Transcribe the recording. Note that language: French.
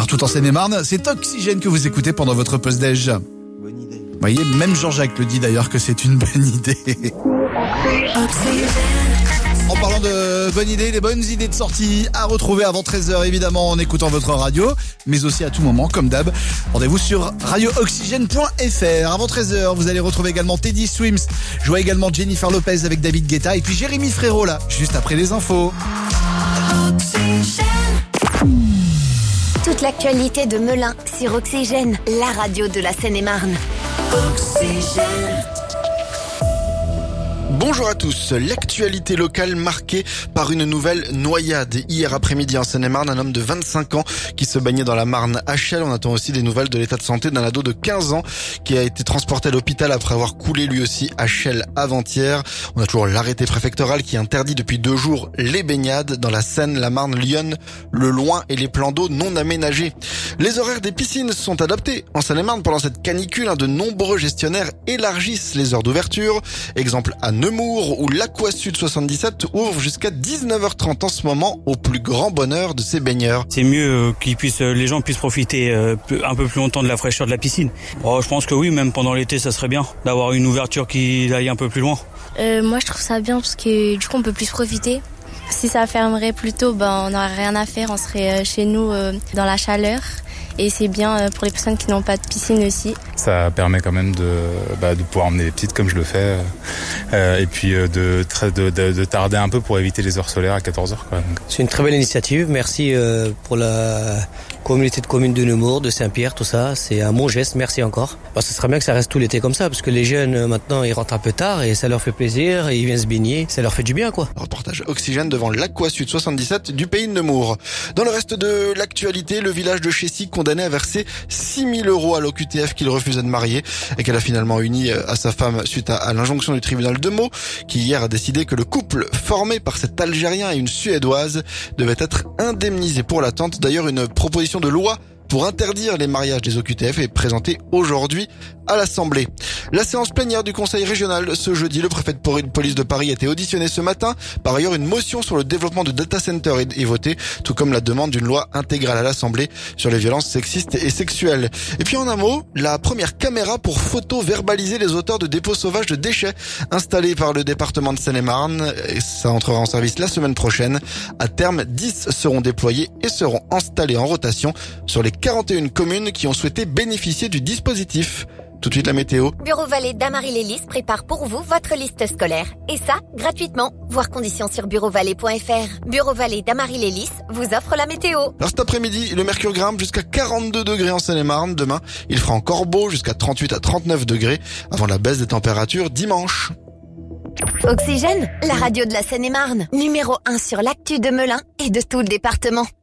Partout en Seine-et-Marne, c'est Oxygène que vous écoutez pendant votre pause déj. Bonne idée. Vous voyez, même Jean-Jacques le dit d'ailleurs que c'est une bonne idée. En parlant de bonnes idées, les bonnes idées de sortie à retrouver avant 13h évidemment en écoutant votre radio, mais aussi à tout moment comme d'hab. Rendez-vous sur radiooxygène.fr. Avant 13h, vous allez retrouver également Teddy Swims, jouer également Jennifer Lopez avec David Guetta et puis Jérémy Frérot là, juste après les infos. Toute l'actualité de Melun sur Oxygène, la radio de la Seine-et-Marne. Oxygène. Bonjour à tous. L'actualité locale marquée par une nouvelle noyade. Hier après-midi en Seine-et-Marne, un homme de 25 ans qui se baignait dans la Marne à Chelles. On attend aussi des nouvelles de l'état de santé d'un ado de 15 ans qui a été transporté à l'hôpital après avoir coulé lui aussi à Chelles avant-hier. On a toujours l'arrêté préfectoral qui interdit depuis 2 jours les baignades dans la Seine, la Marne, Lyon, le Loing et les plans d'eau non aménagés. Les horaires des piscines sont adaptés. En Seine-et-Marne, pendant cette canicule, de nombreux gestionnaires élargissent les heures d'ouverture. Exemple à Nemours, où l'Aqua-Sud 77 ouvre jusqu'à 19h30 en ce moment, au plus grand bonheur de ses baigneurs. C'est mieux les gens puissent profiter un peu plus longtemps de la fraîcheur de la piscine. Je pense que oui, même pendant l'été, ça serait bien d'avoir une ouverture qui aille un peu plus loin. Moi, je trouve ça bien parce que du coup, on peut plus profiter. Si ça fermerait plus tôt, on n'aurait rien à faire, on serait chez nous dans la chaleur. Et c'est bien pour les personnes qui n'ont pas de piscine aussi. Ça permet quand même de pouvoir emmener les petites comme je le fais. Et puis de tarder un peu pour éviter les heures solaires à 14h. C'est une très belle initiative. Merci pour la communauté de communes de Nemours, de Saint-Pierre, tout ça. C'est un bon geste. Merci encore. Ce serait bien que ça reste tout l'été comme ça, parce que les jeunes maintenant ils rentrent un peu tard et ça leur fait plaisir et ils viennent se baigner. Ça leur fait du bien, quoi. Reportage Oxygène devant l'Aqua-Sud 77 du pays de Nemours. Dans le reste de l'actualité, le village de Chessy condamné à verser 6 000 € à l'OQTF qu'il refusait de marier et qu'elle a finalement uni à sa femme suite à l'injonction du tribunal de Meaux qui hier a décidé que le couple formé par cet Algérien et une Suédoise devait être indemnisé pour l'attente. D'ailleurs, une proposition de loi pour interdire les mariages des OQTF est présentée aujourd'hui à l'Assemblée. La séance plénière du Conseil régional ce jeudi, le préfet de police de Paris a été auditionné ce matin. Par ailleurs, une motion sur le développement de data centers est votée, tout comme la demande d'une loi intégrale à l'Assemblée sur les violences sexistes et sexuelles. Et puis en un mot, la première caméra pour photo-verbaliser les auteurs de dépôts sauvages de déchets installée par le département de Seine-et-Marne. Et ça entrera en service la semaine prochaine. À terme, 10 seront déployés et seront installés en rotation sur les 41 communes qui ont souhaité bénéficier du dispositif. Tout de suite la météo. Bureau Vallée d'Amarie-Lélis prépare pour vous votre liste scolaire. Et ça, gratuitement. Voir conditions sur bureauvalet.fr. Bureau Vallée d'Amarie-Lélis vous offre la météo. Alors cet après-midi, le mercure grimpe jusqu'à 42 degrés en Seine-et-Marne. Demain, il fera encore beau jusqu'à 38 à 39 degrés avant la baisse des températures dimanche. Oxygène, la radio de la Seine-et-Marne. Numéro 1 sur l'actu de Melun et de tout le département.